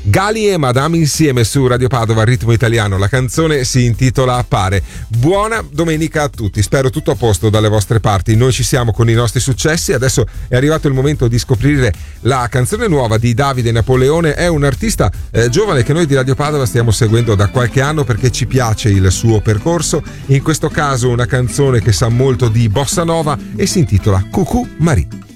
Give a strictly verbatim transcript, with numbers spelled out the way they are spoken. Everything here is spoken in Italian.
Gali e Madame insieme su Radio Padova, Ritmo Italiano. La canzone si intitola Appare. Buona domenica a tutti, spero tutto a posto dalle vostre parti. Noi ci siamo con i nostri successi. Adesso è arrivato il momento di scoprire la canzone nuova di Davide Napoleone. È un artista eh, giovane che noi di Radio Padova stiamo seguendo da qualche anno perché ci piace il suo percorso. In questo caso una canzone che sa molto di bossa nova e si intitola Cucù Marie.